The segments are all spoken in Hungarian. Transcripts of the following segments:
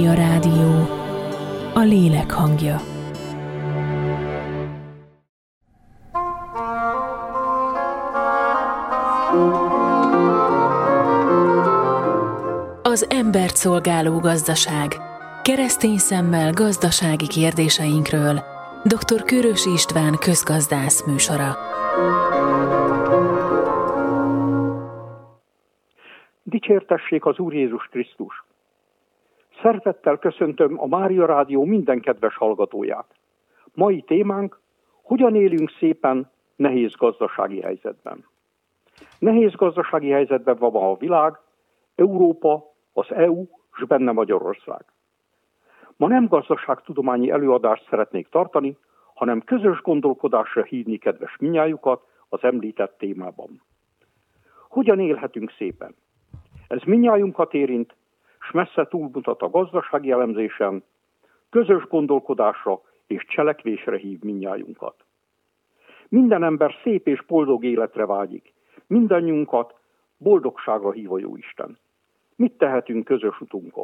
A rádió, a lélek hangja. Az embert szolgáló gazdaság. Keresztény szemmel gazdasági kérdéseinkről. Dr. Kőrösi István közgazdász műsora. Dicsértessék az Úr Jézus Krisztus! Szeretettel köszöntöm a Mária Rádió minden kedves hallgatóját. Mai témánk: hogyan élünk szépen nehéz gazdasági helyzetben. Nehéz gazdasági helyzetben van a világ, Európa, az EU és benne Magyarország. Ma nem gazdaságtudományi előadást szeretnék tartani, hanem közös gondolkodásra hívni kedves minnyájukat az említett témában. Hogyan élhetünk szépen? Ez minnyájunkat érint, s messze túlmutat a gazdasági elemzésen, közös gondolkodásra és cselekvésre hív minnyájunkat. Minden ember szép és boldog életre vágyik, mindannyiunkat boldogságra hív a Jóisten. Mit tehetünk közös utunkon?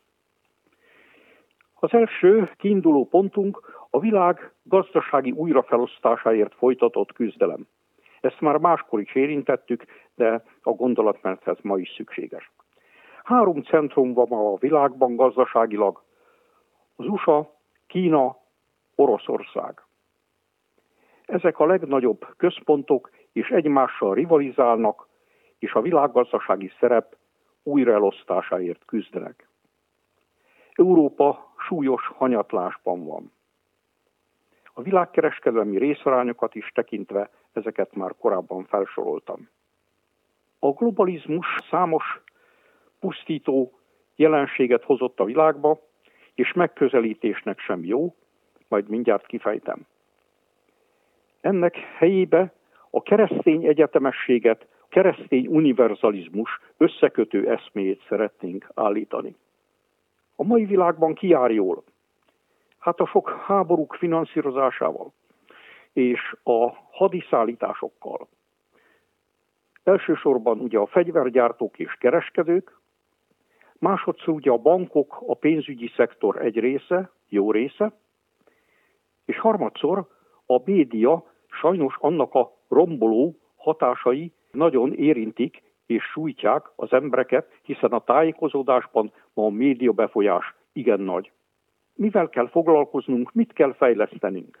Az első kiinduló pontunk a világ gazdasági újrafelosztásáért folytatott küzdelem. Ezt már máskor is érintettük, de a gondolatmenethez ma is szükséges. 3 centrum van ma a világban gazdaságilag: az USA, Kína, Oroszország. Ezek a legnagyobb központok, és egymással rivalizálnak, és a világgazdasági szerep újraelosztásáért küzdenek. Európa súlyos hanyatlásban van. A világkereskedelmi részarányokat is tekintve ezeket már korábban felsoroltam. A globalizmus számos pusztító jelenséget hozott a világba, és megközelítésnek sem jó, majd mindjárt kifejtem. Ennek helyébe a keresztény egyetemességet, a keresztény univerzalizmus összekötő eszméjét szeretnénk állítani. A mai világban ki jár jól? Hát a sok háborúk finanszírozásával és a hadiszállításokkal. Elsősorban ugye a fegyvergyártók és kereskedők, másodszor ugye a bankok, a pénzügyi szektor egy része, jó része, és harmadszor a média, sajnos annak a romboló hatásai nagyon érintik és sújtják az embereket, hiszen a tájékozódásban ma a média befolyás igen nagy. Mivel kell foglalkoznunk, mit kell fejlesztenünk?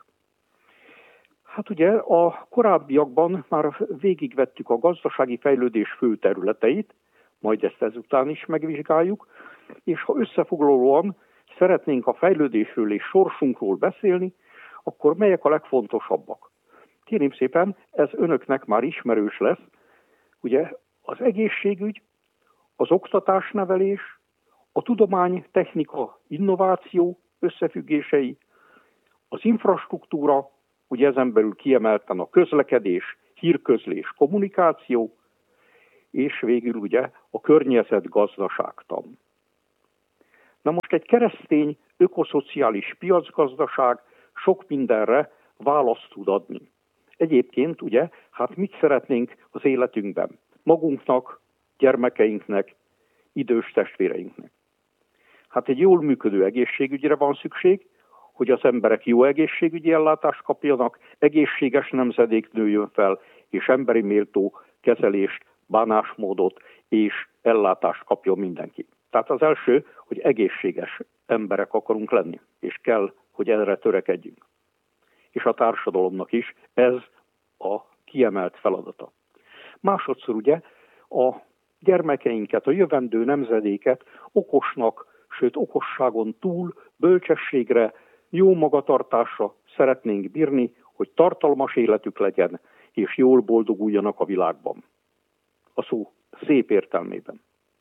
Hát ugye a korábbiakban már végigvettük a gazdasági fejlődés fő területeit, majd ezt ezután is megvizsgáljuk, és ha összefoglalóan szeretnénk a fejlődésről és sorsunkról beszélni, akkor melyek a legfontosabbak? Kérem szépen, ez önöknek már ismerős lesz, ugye az egészségügy, az oktatásnevelés, a tudomány, technika, innováció összefüggései, az infrastruktúra, ugye ezen belül kiemelten a közlekedés, hírközlés, kommunikáció, és végül ugye a környezetgazdaságtan. Na most egy keresztény, ökoszociális piacgazdaság sok mindenre választ tud adni. Egyébként ugye, hát mit szeretnénk az életünkben? Magunknak, gyermekeinknek, idős testvéreinknek. Hát egy jól működő egészségügyre van szükség, hogy az emberek jó egészségügyi ellátást kapjanak, egészséges nemzedék nőjön fel, és emberi méltó kezelést, bánásmódot és ellátást kapjon mindenki. Tehát az első, hogy egészséges emberek akarunk lenni, és kell, hogy erre törekedjünk. És a társadalomnak is ez a kiemelt feladata. Másodszor ugye a gyermekeinket, a jövendő nemzedéket okosnak, sőt okosságon túl bölcsességre, jó magatartásra szeretnénk bírni, hogy tartalmas életük legyen, és jól boldoguljanak a világban. A szó szép értelmében.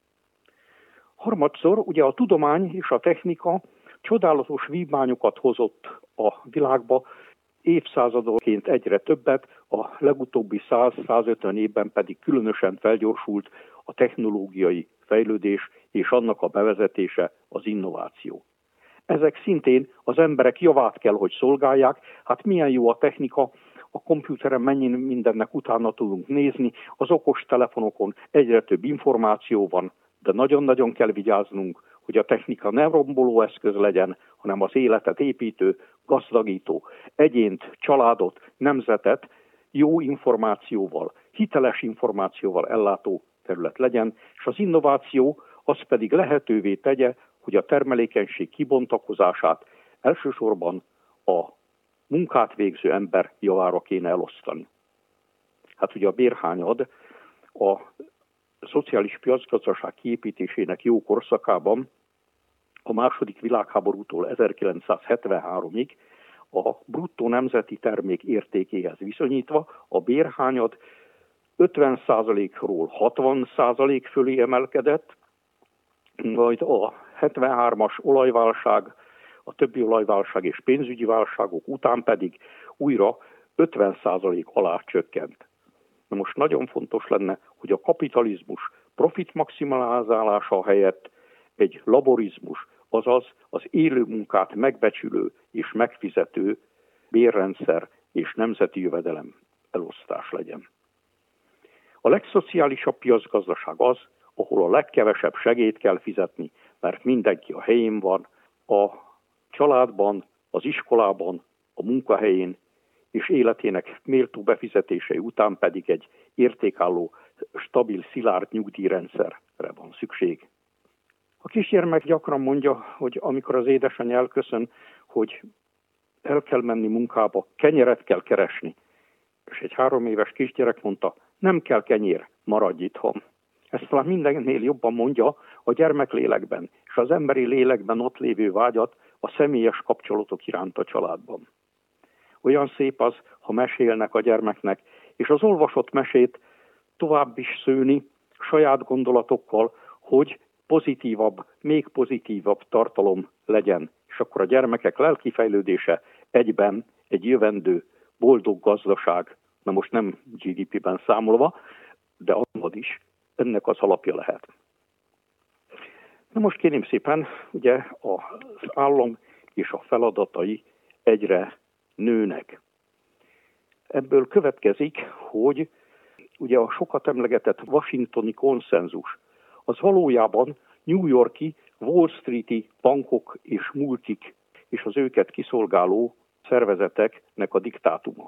Harmadszor ugye a tudomány és a technika csodálatos vívmányokat hozott a világba, évszázadonként egyre többet, a legutóbbi 100-150 évben pedig különösen felgyorsult a technológiai fejlődés és annak a bevezetése, az innováció. Ezek szintén az emberek javát kell, hogy szolgálják. Hát milyen jó a technika, a kompjúteren mennyi mindennek utána tudunk nézni, az okos telefonokon egyre több információ van, de nagyon-nagyon kell vigyáznunk, hogy a technika nem romboló eszköz legyen, hanem az életet építő, gazdagító, egyént, családot, nemzetet jó információval, hiteles információval ellátó terület legyen, és az innováció az pedig lehetővé tegye, hogy a termelékenység kibontakozását elsősorban a munkát végző ember javára kéne elosztani. Hát ugye a bérhányad a szociális piacgazdaság kiépítésének jó korszakában a második világháborútól 1973-ig a bruttó nemzeti termék értékéhez viszonyítva a bérhányad 50%-ról 60% fölé emelkedett, majd a 73-as olajválság, a többi olajválság és pénzügyi válságok után pedig újra 50% alá csökkent. Na most nagyon fontos lenne, hogy a kapitalizmus profit maximalizálása helyett egy laborizmus, azaz az élő munkát megbecsülő és megfizető bérrendszer és nemzeti jövedelem elosztás legyen. A legszociálisabb piacgazdaság az, ahol a legkevesebb segélyt kell fizetni, mert mindenki a helyén van, a családban, az iskolában, a munkahelyén, és életének méltó befizetései után pedig egy értékálló, stabil, szilárd nyugdíjrendszerre van szükség. A kisgyermek gyakran mondja, hogy amikor az édesanyja elköszön, hogy el kell menni munkába, kenyeret kell keresni. És egy 3 éves kisgyerek mondta, nem kell kenyér, maradj itthon. Ezt talán mindennél jobban mondja a gyermeklélekben, és az emberi lélekben ott lévő vágyat a személyes kapcsolatok iránt a családban. Olyan szép az, ha mesélnek a gyermeknek, és az olvasott mesét tovább is szőni saját gondolatokkal, hogy pozitívabb, még pozitívabb tartalom legyen. És akkor a gyermekek lelki fejlődése egyben egy jövendő, boldog gazdaság, na most nem GDP-ben számolva, de annod is, ennek az alapja lehet. Na most kérem szépen, ugye az állam és a feladatai egyre nőnek. Ebből következik, hogy ugye a sokat emlegetett washingtoni konszenzus, az valójában New York-i, Wall Street-i bankok és multik és az őket kiszolgáló szervezeteknek a diktátuma.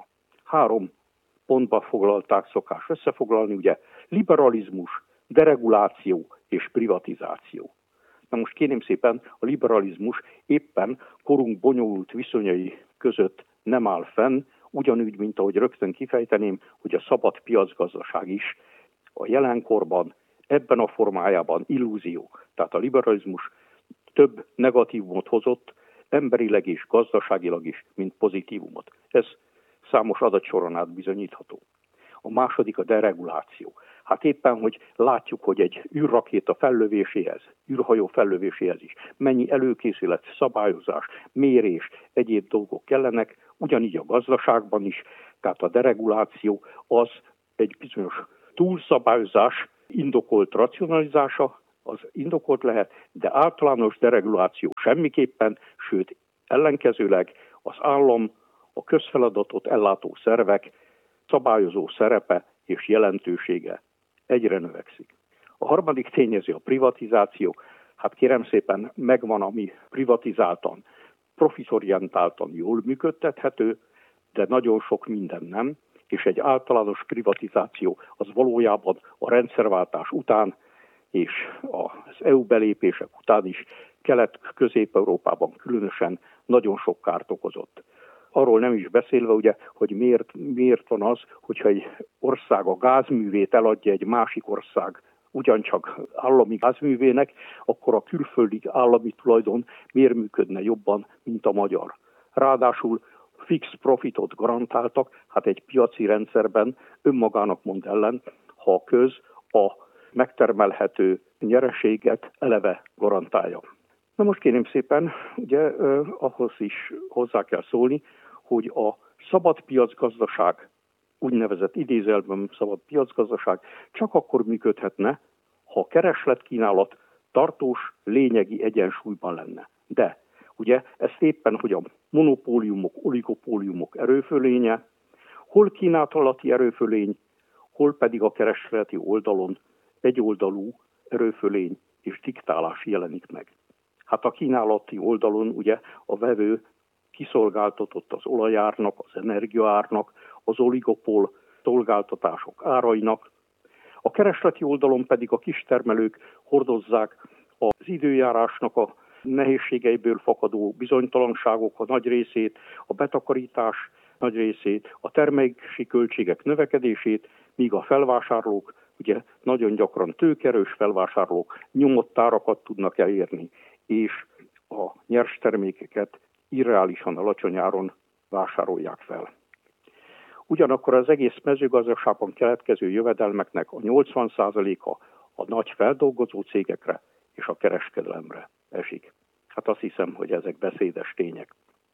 3 pontba foglalták szokás összefoglalni, ugye liberalizmus, dereguláció és privatizáció. Na most kérném szépen, a liberalizmus éppen korunk bonyolult viszonyai között nem áll fenn, ugyanúgy, mint ahogy rögtön kifejteném, hogy a szabad piacgazdaság is a jelenkorban, ebben a formájában illúzió. Tehát a liberalizmus több negatívumot hozott, emberileg és gazdaságilag is, mint pozitívumot. Ez számos adatsoron át bizonyítható. A második a dereguláció. Hát éppen, hogy látjuk, hogy egy űrrakéta fellövéséhez, űrhajó fellövéséhez is mennyi előkészület, szabályozás, mérés, egyéb dolgok kellenek, ugyanígy a gazdaságban is, tehát a dereguláció az egy bizonyos túlszabályozás indokolt racionalizása, az indokolt lehet, de általános dereguláció semmiképpen, sőt ellenkezőleg az állam, a közfeladatot ellátó szervek szabályozó szerepe és jelentősége egyre növekszik. A harmadik tényező a privatizáció. Hát kérem szépen, megvan, ami privatizáltan, profitorientáltan jól működtethető, de nagyon sok minden nem, és egy általános privatizáció az valójában a rendszerváltás után és az EU belépések után is Kelet-Közép-Európában különösen nagyon sok kárt okozott. Arról nem is beszélve, ugye, hogy miért van az, hogyha egy ország a gázművét eladja egy másik ország ugyancsak állami gázművének, akkor a külföldi állami tulajdon miért működne jobban, mint a magyar. Ráadásul fix profitot garantáltak, hát egy piaci rendszerben önmagának mond ellen, ha a köz a megtermelhető nyereséget eleve garantálja. Na most kérem szépen, ugye ahhoz is hozzá kell szólni, hogy a szabad piacgazdaság, úgynevezett idézőjelben szabad piacgazdaság csak akkor működhetne, ha a kereslet-kínálat tartós, lényegi egyensúlyban lenne. De ugye ezt éppen, hogy a monopóliumok, oligopóliumok erőfölénye, hol kínálati erőfölény, hol pedig a keresleti oldalon egyoldalú erőfölény és diktálás jelenik meg. Hát a kínálati oldalon ugye a vevő kiszolgáltatott az olajárnak, az energiaárnak, az oligopól szolgáltatások árainak. A keresleti oldalon pedig a kistermelők hordozzák az időjárásnak a nehézségeiből fakadó bizonytalanságok a nagy részét, a betakarítás nagy részét, a termelési költségek növekedését, míg a felvásárlók, ugye nagyon gyakran tőkerős felvásárlók nyomott árakat tudnak elérni, és a nyers termékeket irreálisan alacsony áron vásárolják fel. Ugyanakkor az egész mezőgazdaságban keletkező jövedelmeknek a 80%-a a nagy feldolgozó cégekre és a kereskedelemre esik. Hát azt hiszem, hogy ezek beszédes tények.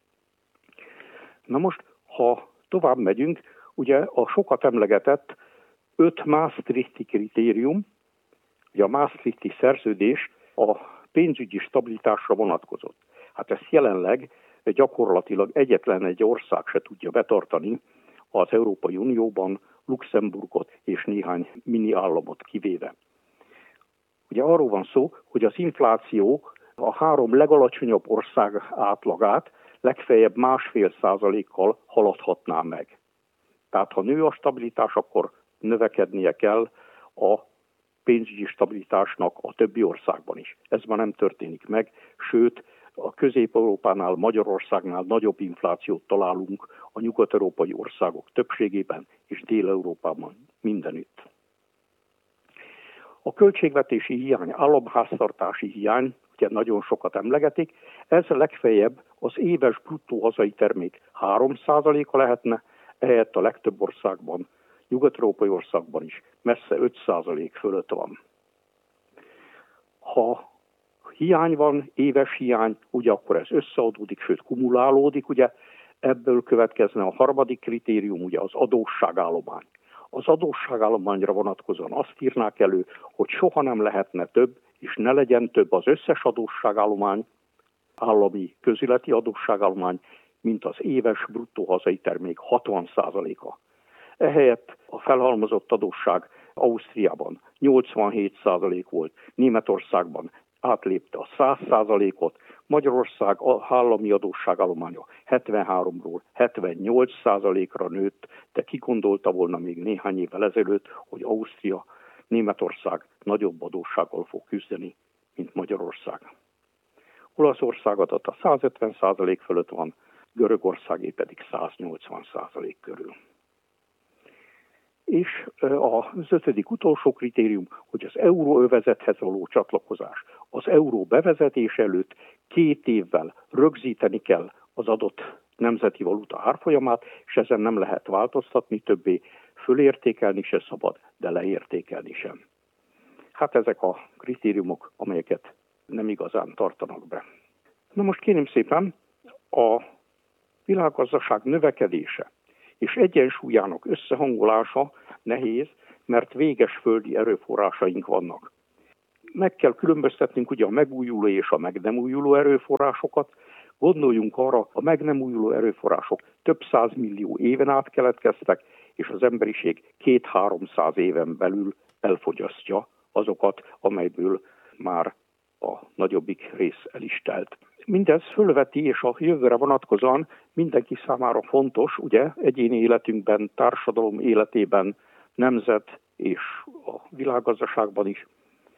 Na most, ha tovább megyünk, ugye a sokat emlegetett 5 Maastrichti kritérium, ugye a Maastrichti szerződés a pénzügyi stabilitásra vonatkozott. Hát ezt jelenleg gyakorlatilag egyetlen egy ország se tudja betartani az Európai Unióban, Luxemburgot és néhány mini államot kivéve. Ugye arról van szó, hogy az infláció a 3 legalacsonyabb ország átlagát legfeljebb 1,5%-kal haladhatná meg. Tehát ha nő a stabilitás, akkor növekednie kell a pénzügyi stabilitásnak a többi országban is. Ez már nem történik meg, sőt, a Közép-Európánál, Magyarországnál nagyobb inflációt találunk a nyugat-európai országok többségében és Dél-Európában mindenütt. A költségvetési hiány, államháztartási hiány, ugye nagyon sokat emlegetik, ez legfeljebb az éves bruttó hazai termék 3%-a lehetne, ehelyett a legtöbb országban, nyugat-európai országban is messze 5% fölött van. Ha hiány van, éves hiány, ugye akkor ez összeadódik, sőt kumulálódik, ugye ebből következne a harmadik kritérium, ugye az adósságállomány. Az adósságállományra vonatkozóan azt írnák elő, hogy soha nem lehetne több, és ne legyen több az összes adósságállomány, állami közületi adósságállomány, mint az éves bruttó hazai termék 60%-a. Ehelyett a felhalmozott adósság Ausztriában 87% volt, Németországban átlépte a 100%-ot, Magyarország állami adósságállománya 73-ról 78%-ra nőtt, de ki gondolta volna még néhány évvel ezelőtt, hogy Ausztria, Németország nagyobb adóssággal fog küzdeni, mint Magyarország. Olaszország adata 150% fölött van, Görögországé pedig 180% körül. És az 5. utolsó kritérium, hogy az euróövezethez való csatlakozás. Az euró bevezetés előtt 2 évvel rögzíteni kell az adott nemzeti valuta árfolyamát, és ezen nem lehet változtatni többé, fölértékelni se szabad, de leértékelni sem. Hát ezek a kritériumok, amelyeket nem igazán tartanak be. Na most kérem szépen, a világgazdaság növekedése és egyensúlyának összehangolása nehéz, mert véges földi erőforrásaink vannak. Meg kell különböztetnünk ugye a megújuló és a meg nem újuló erőforrásokat. Gondoljunk arra, a meg nem újuló erőforrások több 100 millió éven át keletkeztek, és az emberiség 200-300 éven belül elfogyasztja azokat, amelyből már a nagyobbik rész el is telt. Mindez fölveti, és a jövőre vonatkozóan mindenki számára fontos, ugye, egyéni életünkben, társadalom életében, nemzet és a világgazdaságban is,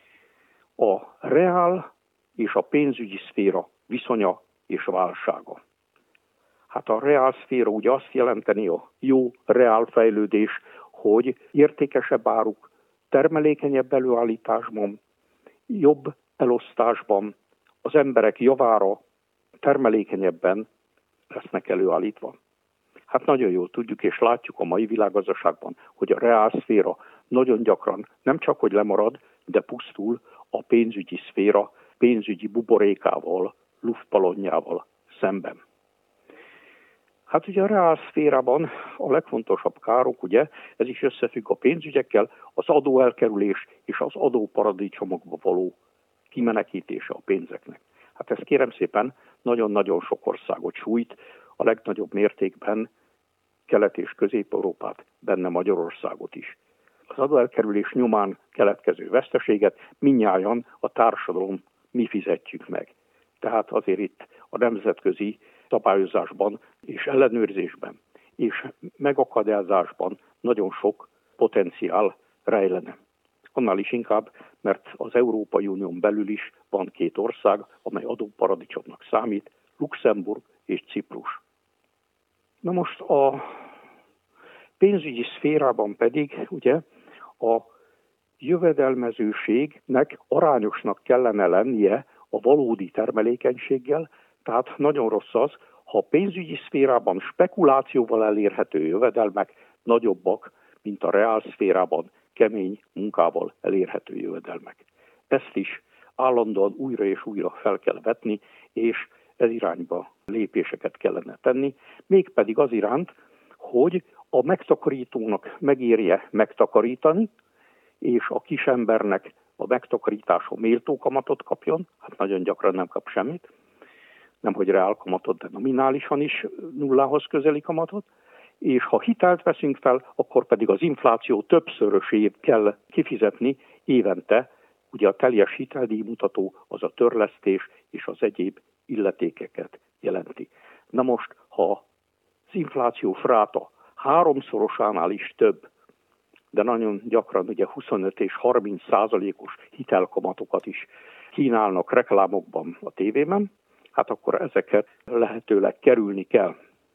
a reál és a pénzügyi szféra viszonya és válsága. Hát a reál szféra ugye azt jelenteni a jó reál fejlődés, hogy értékesebb áruk, termelékenyebb előállításban, jobb elosztásban, az emberek javára termelékenyebben lesznek előállítva. Hát nagyon jól tudjuk és látjuk a mai világgazdaságban, hogy a reálszféra nagyon gyakran nem csak hogy lemarad, de pusztul a pénzügyi szféra pénzügyi buborékával, luftballonjával szemben. Hát ugye a reálszférában a legfontosabb károk, ugye, ez is összefügg a pénzügyekkel, az adóelkerülés és az adóparadicsomokba való kimenekítése a pénzeknek. Hát ez kérem szépen nagyon-nagyon sok országot sújt, a legnagyobb mértékben Kelet- és Közép-Európát, benne Magyarországot is. Az adóelkerülés nyomán keletkező veszteséget mindnyájan a társadalom mi fizetjük meg. Tehát azért itt a nemzetközi szabályozásban és ellenőrzésben és megakadályozásban nagyon sok potenciál rejlene. Annál is inkább, mert az Európai Unión belül is van 2 ország, amely adóparadicsomnak számít, Luxemburg és Ciprus. Na most a pénzügyi szférában pedig ugye a jövedelmezőségnek arányosnak kellene lennie a valódi termelékenységgel, tehát nagyon rossz az, ha a pénzügyi szférában spekulációval elérhető jövedelmek nagyobbak, mint a reál szférában kemény munkával elérhető jövedelmek. Ezt is állandóan újra és újra fel kell vetni, és ez irányba lépéseket kellene tenni, mégpedig az iránt, hogy a megtakarítónak megérje megtakarítani, és a kisembernek a megtakarítása méltó kamatot kapjon, hát nagyon gyakran nem kap semmit, nemhogy reál kamatot, de nominálisan is nullához közeli kamatot, és ha hitelt veszünk fel, akkor pedig az infláció többszörösét kell kifizetni évente, ugye a teljes hiteldíjmutató az a törlesztés és az egyéb illetékeket jelenti. Na most, ha az infláció fráta 3-szorosánál is több, de nagyon gyakran ugye 25 és 30%-os hitelkamatokat is kínálnak reklámokban a tévében, hát akkor ezeket lehetőleg kerülni kell.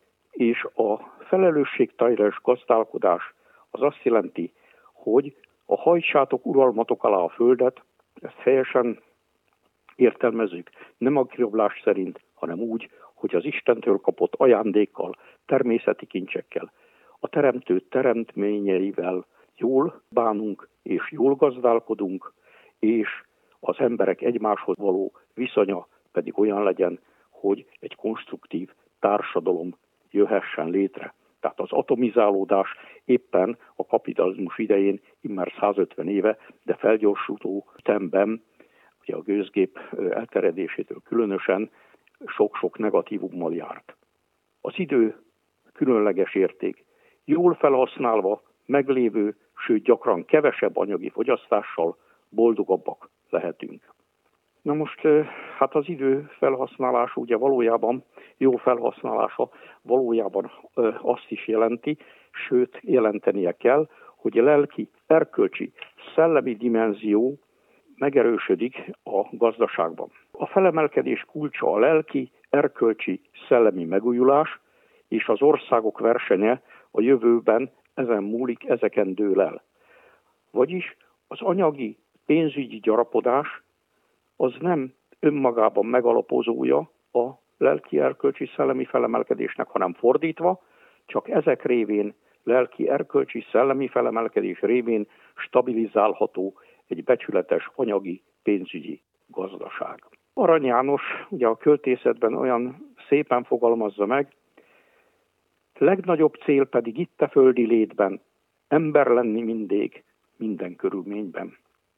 És a felelősségteljes gazdálkodás az azt jelenti, hogy a hajtsátok uralmatok alá a földet, ezt helyesen értelmezzük, nem a kirablás szerint, hanem úgy, hogy az Istentől kapott ajándékkal, természeti kincsekkel, a teremtő teremtményeivel jól bánunk és jól gazdálkodunk, és az emberek egymáshoz való viszonya pedig olyan legyen, hogy egy konstruktív társadalom jöhessen létre. Tehát az atomizálódás éppen a kapitalizmus idején immár 150 éve, de felgyorsuló ütemben, ugye a gőzgép elterjedésétől különösen sok-sok negatívummal járt. Az idő különleges érték. Jól felhasználva, meglévő, sőt gyakran kevesebb anyagi fogyasztással boldogabbak lehetünk. Na most, hát az idő felhasználása ugye valójában, jó felhasználása valójában azt is jelenti, sőt jelentenie kell, hogy a lelki, erkölcsi, szellemi dimenzió megerősödik a gazdaságban. A felemelkedés kulcsa a lelki, erkölcsi, szellemi megújulás, és az országok versenye a jövőben ezen múlik, ezeken dől el. Vagyis az anyagi, pénzügyi gyarapodás az nem önmagában megalapozója a lelki, erkölcsi, szellemi felemelkedésnek, hanem fordítva, csak ezek révén, lelki, erkölcsi, szellemi felemelkedés révén stabilizálható egy becsületes anyagi, pénzügyi gazdaság. Arany János ugye a költészetben olyan szépen fogalmazza meg, legnagyobb cél pedig itt a földi létben, ember lenni mindig, minden körülményben.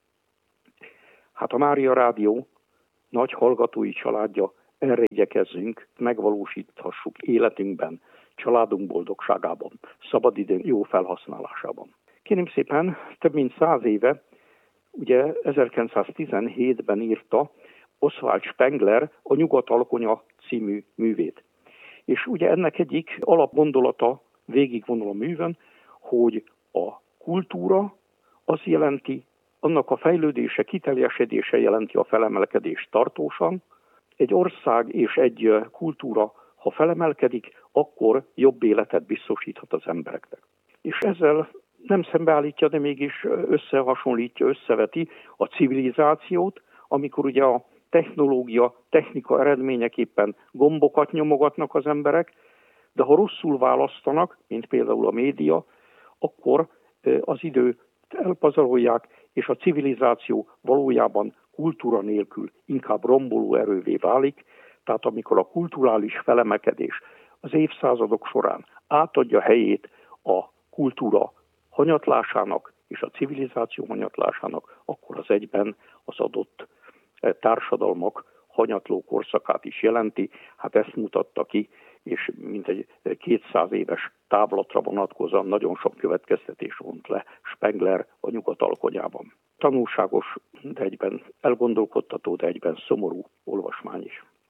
Hát a Mária Rádió nagy hallgatói családja, erre igyekezzünk, megvalósíthassuk életünkben, családunk boldogságában, szabadidőn jó felhasználásában. Kérem szépen, több mint 100 éve, ugye 1917-ben írta Oswald Spengler a Nyugat-alkonya című művét. És ugye ennek egyik alapgondolata végigvonul a művön, hogy a kultúra az jelenti, annak a fejlődése, kiteljesedése jelenti a felemelkedést tartósan. Egy ország és egy kultúra, ha felemelkedik, akkor jobb életet biztosíthat az embereknek. És ezzel nem szembeállítja, de mégis összehasonlítja, összeveti a civilizációt, amikor ugye a technológia, technika eredményeképpen gombokat nyomogatnak az emberek, de ha rosszul választanak, mint például a média, akkor az időt elpazarolják, és a civilizáció valójában kultúra nélkül inkább romboló erővé válik, tehát amikor a kulturális felemelkedés az évszázadok során átadja helyét a kultúra hanyatlásának és a civilizáció hanyatlásának, akkor az egyben az adott társadalmak hanyatló korszakát is jelenti. Hát ezt mutatta ki, és mintegy 200 éves távlatra vonatkozóan nagyon sok következtetés vont le Spengler a Nyugat-alkonyában. Tanulságos, de egyben elgondolkodtató, de egyben szomorú olvasmány is.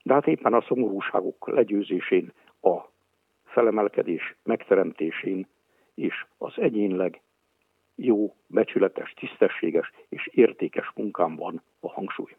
De hát éppen a szomorúságok legyőzésén, a felemelkedés megteremtésén és az egyénileg jó, becsületes, tisztességes és értékes munkán van a hangsúly.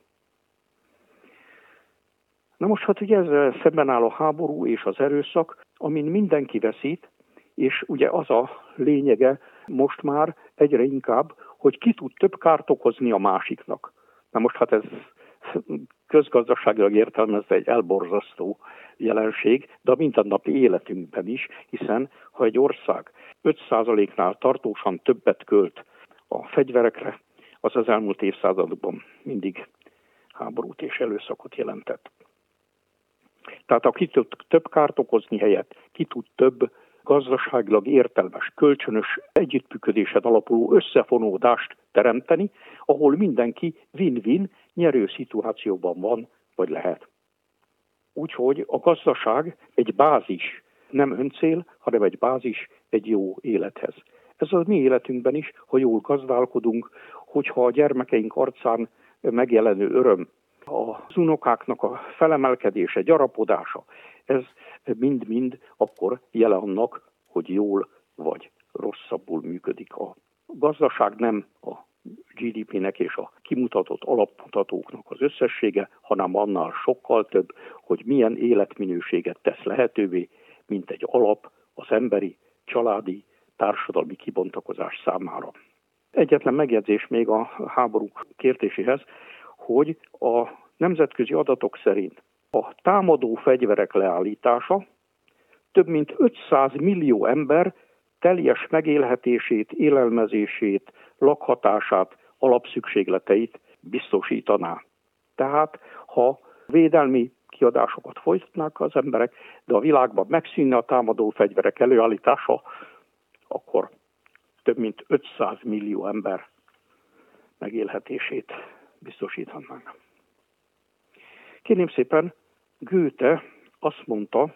Na most hát ugye ezzel szemben áll a háború és az erőszak, amin mindenki veszít, és ugye az a lényege most már egyre inkább, hogy ki tud több kárt okozni a másiknak. Na most hát ez közgazdaságilag értelmezve egy elborzasztó jelenség, de a mindennapi életünkben is, hiszen ha egy ország 5%-nál tartósan többet költ a fegyverekre, az az elmúlt évszázadokban mindig háborút és erőszakot jelentett. Tehát aki tud több kárt okozni helyett, ki tud több gazdaságilag értelmes, kölcsönös együttműködésen alapuló összefonódást teremteni, ahol mindenki win-win, nyerő szituációban van, vagy lehet. Úgyhogy a gazdaság egy bázis, nem öncél, hanem egy bázis egy jó élethez. Ez a mi életünkben is, ha jól gazdálkodunk, hogyha a gyermekeink arcán megjelenő öröm, az unokáknak a felemelkedése, gyarapodása, ez mind-mind akkor jele annak, hogy jól vagy rosszabbul működik. A gazdaság nem a GDP-nek és a kimutatott alapmutatóknak az összessége, hanem annál sokkal több, hogy milyen életminőséget tesz lehetővé, mint egy alap az emberi, családi, társadalmi kibontakozás számára. Egyetlen megjegyzés még a háborúk kérdéséhez, hogy a nemzetközi adatok szerint a támadó fegyverek leállítása több mint 500 millió ember teljes megélhetését, élelmezését, lakhatását, alapszükségleteit biztosítaná. Tehát, ha védelmi kiadásokat folytatnák az emberek, de a világban megszűnne a támadó fegyverek előállítása, akkor több mint 500 millió ember megélhetését biztosíthatnánk. Kérném szépen, Goethe azt mondta,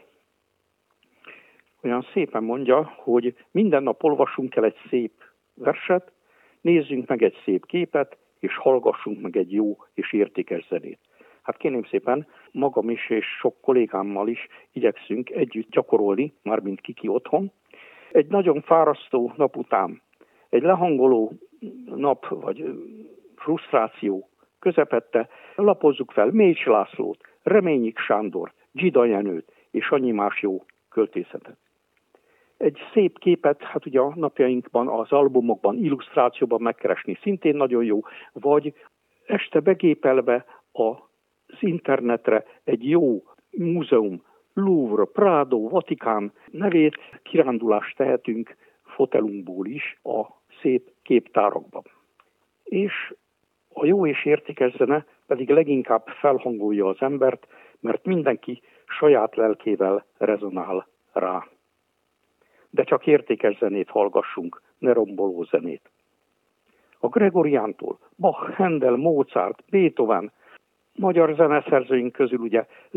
olyan szépen mondja, hogy minden nap olvassunk el egy szép verset, nézzünk meg egy szép képet, és hallgassunk meg egy jó és értékes zenét. Hát kérném szépen, magam is és sok kollégámmal is igyekszünk együtt gyakorolni, mármint ki otthon. Egy nagyon fárasztó nap után, egy lehangoló nap vagy frusztráció közepette, lapozzuk fel Mécs Lászlót, Reményik Sándort, Dzsida Jenőt és annyi más jó költészetet. Egy szép képet, hát ugye a napjainkban, az albumokban, illusztrációban megkeresni szintén nagyon jó, vagy este begépelve az internetre egy jó múzeum, Louvre, Prado, Vatikán nevét, kirándulást tehetünk fotelunkból is a szép képtárakban. És a jó és értékes zene pedig leginkább felhangolja az embert, mert mindenki saját lelkével rezonál rá. De csak értékes zenét hallgassunk, ne romboló zenét. A Gregoriántól, Bach, Händel, Mozart, Beethoven, magyar zeneszerzőink közül ugye